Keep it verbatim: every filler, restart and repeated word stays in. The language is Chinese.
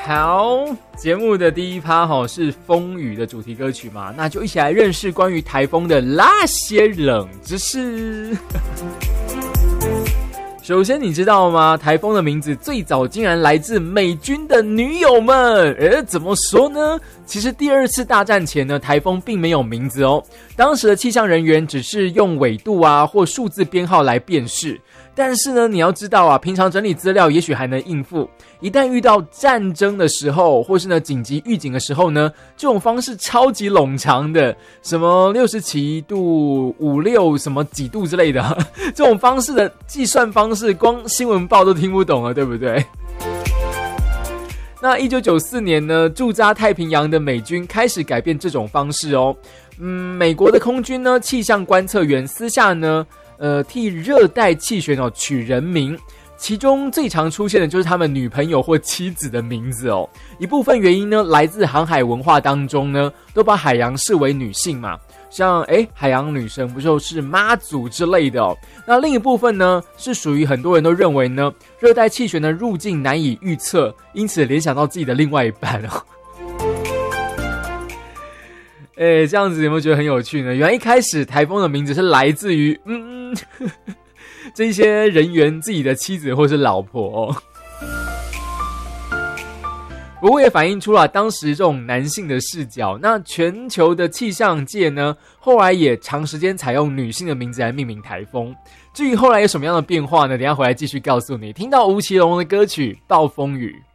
好，节目的第一趴齁是风雨的主题歌曲嘛，那就一起来认识关于台风的那些冷知识。首先你知道吗？台风的名字最早竟然来自美军的女友们。诶，怎么说呢？其实第二次大战前呢，台风并没有名字哦。当时的气象人员只是用纬度啊或数字编号来辨识。但是呢，你要知道啊，平常整理资料也许还能应付，一旦遇到战争的时候，或是呢紧急预警的时候呢，这种方式超级冗长的，什么六十七度、五六什么几度之类的，这种方式的计算方式，光新闻报都听不懂了，对不对？那一九九四年呢，驻扎太平洋的美军开始改变这种方式哦。嗯，美国的空军呢，气象观测员私下呢。呃，替热带气旋哦取人名，其中最常出现的就是他们女朋友或妻子的名字哦。一部分原因呢，来自航海文化当中呢，都把海洋视为女性嘛，像诶海洋女神不就是妈祖之类的哦。那另一部分呢，是属于很多人都认为呢，热带气旋的路径难以预测，因此联想到自己的另外一半哦。哎，这样子有没有觉得很有趣呢？原来一开始台风的名字是来自于嗯呵呵这些人员自己的妻子或是老婆哦。不过也反映出了当时这种男性的视角。那全球的气象界呢，后来也长时间采用女性的名字来命名台风。至于后来有什么样的变化呢？等一下回来继续告诉你。听到吴奇隆的歌曲《暴风雨》。